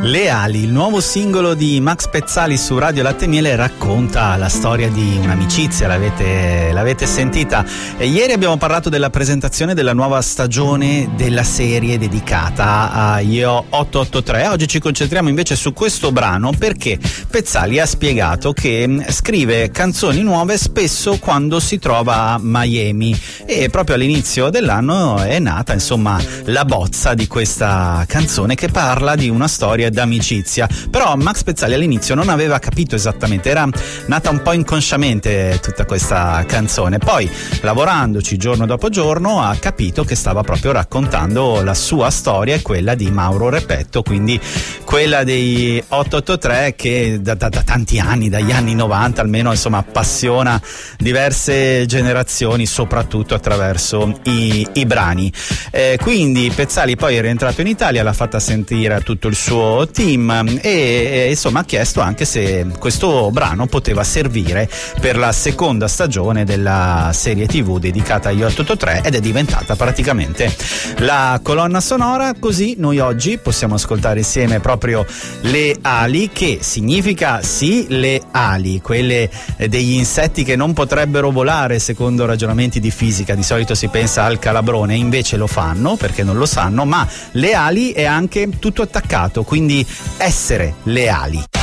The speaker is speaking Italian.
Le ali, il nuovo singolo di Max Pezzali su Radio Latte e Miele, racconta la storia di un'amicizia, l'avete sentita. E ieri abbiamo parlato della presentazione della nuova stagione della serie dedicata a Io 883. Oggi ci concentriamo invece su questo brano perché Pezzali ha spiegato che scrive canzoni nuove spesso quando si trova a Miami, e proprio all'inizio dell'anno è nata insomma la bozza di questa canzone che parla di una storia d'amicizia. Però Max Pezzali all'inizio non aveva capito esattamente, era nata un po' inconsciamente tutta questa canzone. Poi, lavorandoci giorno dopo giorno, ha capito che stava proprio raccontando la sua storia e quella di Mauro Repetto, quindi quella dei 883 che da tanti anni, dagli anni 90 almeno, insomma, appassiona diverse generazioni, soprattutto attraverso i brani. Quindi Pezzali poi è rientrato in Italia, l'ha fatta sentire a tutto il suo team e insomma ha chiesto anche se questo brano poteva servire per la seconda stagione della serie TV dedicata agli 883, ed è diventata praticamente la colonna sonora. Così noi oggi possiamo ascoltare insieme proprio Le ali, che significa sì le ali, quelle degli insetti che non potrebbero volare secondo ragionamenti di fisica. Di solito si pensa al calabrone, invece lo fanno perché non lo sanno, ma le ali è anche tutto attaccato, quindi essere leali.